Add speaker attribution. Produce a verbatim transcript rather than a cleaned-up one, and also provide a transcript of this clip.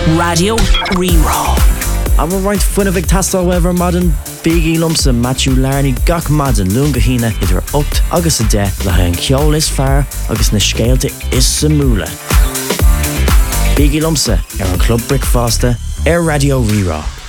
Speaker 1: Radio Rerá.
Speaker 2: Aber roiint fuinna bh tastal wever madan Biggie Lumsa Matthew Larney gach madan lunga hína idir ocht agus a de le an ceol is fear agus na scéalte is sa múla. Biggie Lumsa ar an Club Brick Fásta ar Radio Rerá.